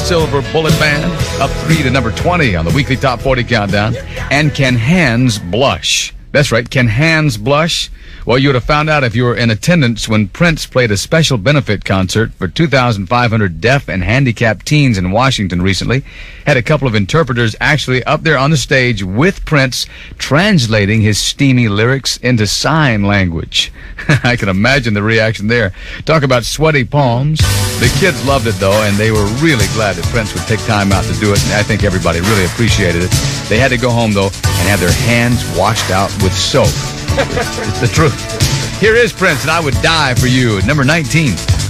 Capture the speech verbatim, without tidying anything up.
Silver Bullet Band, up three to number twenty on the weekly Top forty Countdown. And Can Hands Blush? That's right, Can Hands Blush? Well, you would have found out if you were in attendance when Prince played a special benefit concert for two thousand five hundred deaf and handicapped teens in Washington recently. Had a couple of interpreters actually up there on the stage with Prince translating his steamy lyrics into sign language. I can imagine the reaction there. Talk about sweaty palms. The kids loved it, though, and they were really glad that Prince would take time out to do it, and I think everybody really appreciated it. They had to go home, though, and have their hands washed out with soap. It's the truth. Here is Prince, and I Would Die for You, at number nineteen.